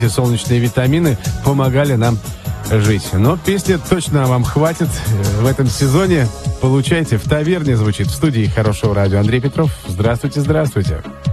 солнечные витамины помогали нам жить. Но песни точно вам хватит в этом сезоне. Получайте. В таверне звучит. В студии Хорошего радио Андрей Петров. Здравствуйте, здравствуйте.